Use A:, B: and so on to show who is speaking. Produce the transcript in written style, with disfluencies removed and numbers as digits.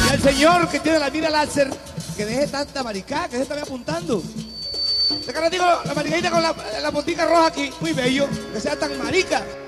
A: Y al señor que tiene la mira láser, que deje tanta maricá, que se está apuntando. De cara digo, la maricadita con la puntica roja aquí, muy bello, que sea tan marica.